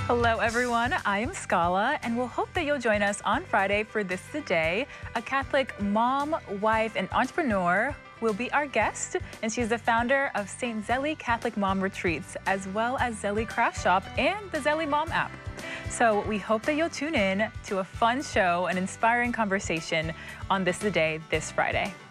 Hello, everyone. I am Scala, and we'll hope that you'll join us on Friday for This is the Day. A Catholic mom, wife, and entrepreneur will be our guest, and she's the founder of St. Zélie Catholic Mom Retreats, as well as Zélie Craft Shop and the Zélie Mom app. So we hope that you'll tune in to a fun show, an inspiring conversation on This is the Day this Friday.